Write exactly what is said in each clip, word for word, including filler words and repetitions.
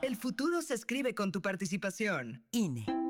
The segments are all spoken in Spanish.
El futuro se escribe con tu participación. I N E.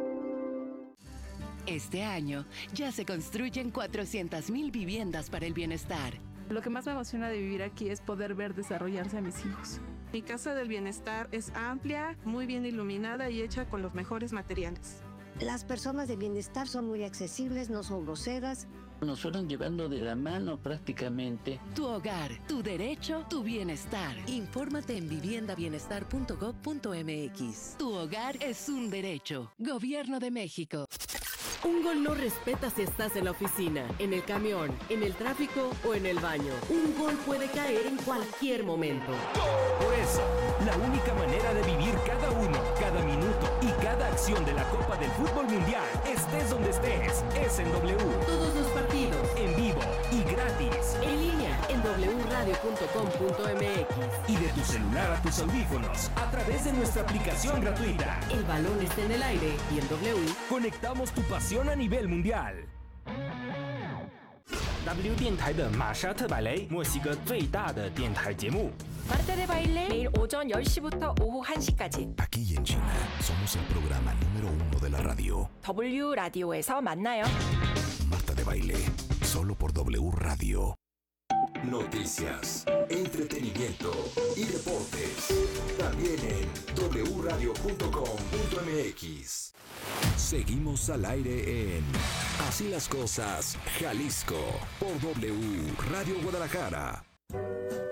Este año ya se construyen cuatrocientas mil viviendas para el bienestar. Lo que más me emociona de vivir aquí es poder ver desarrollarse a mis hijos. Mi casa del bienestar es amplia, muy bien iluminada y hecha con los mejores materiales. Las personas de bienestar son muy accesibles, no son groseras. Nos fueron llevando de la mano prácticamente. Tu hogar, tu derecho, tu bienestar. Infórmate en vivienda bienestar punto gov punto m x. Tu hogar es un derecho. Gobierno de México. Un gol no respeta si estás en la oficina, en el camión, en el tráfico o en el baño. Un gol puede caer en cualquier momento. Por eso, la única manera de vivir cada uno, cada minuto y cada acción de la Copa del Fútbol Mundial, estés donde estés, es en W. Todos los partidos, en vivo y gratis. En línea, en doble u radio punto com punto m x. Y de tu celular a tus audífonos, a través de nuestra aplicación gratuita. El balón está en el aire y en W. Conectamos tu pasión a nivel mundial. W 电台的玛莎特百雷，墨西哥最大的电台节目。 Marta de Baile 매일 오전 열 시부터 오후 한 시까지. Aquí y en China somos el programa número uno de la radio. W 라디오에서 만나요. Marta de Baile, solo por W Radio. Noticias, entretenimiento y deportes. También en doble u radio punto com punto m x. Seguimos al aire en Así las Cosas, Jalisco, por W Radio Guadalajara.